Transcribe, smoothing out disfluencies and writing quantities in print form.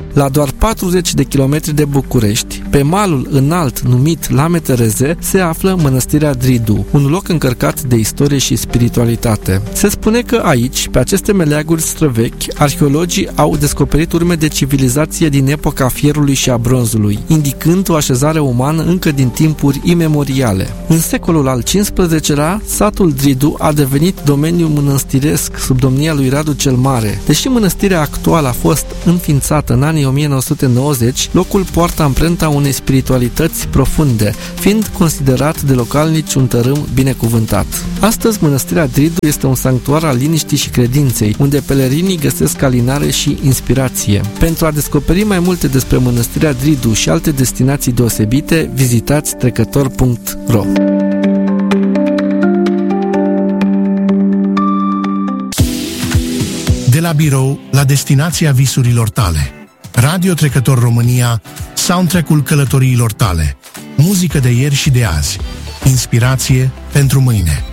La doar 40 de kilometri de București, pe malul înalt numit Lame Tereze, se află Mănăstirea Dridu, un loc încărcat de istorie și spiritualitate. Se spune că aici, pe aceste meleaguri străvechi, arheologii au descoperit urme de civilizație din epoca fierului și a bronzului, indicând o așezare umană încă din timpuri imemoriale. În secolul al XV-lea, satul Dridu a devenit domeniu mănăstiresc sub domnia lui Radu cel Mare. Deși mănăstirea actuală a fost înființată în anii 1990, locul poartă amprenta unei spiritualități profunde, fiind considerat de localnici un tărâm binecuvântat. Astăzi, Mănăstirea Dridu este un sanctuar al liniștii și credinței, unde pelerinii găsesc alinare și inspirație. Pentru a descoperi mai multe despre Mănăstirea Dridu și alte destinații deosebite, vizitați trecător.ro. De la birou la destinația visurilor tale. Radio Trecător România, soundtrack-ul călătoriilor tale. Muzică de ieri și de azi. Inspirație pentru mâine.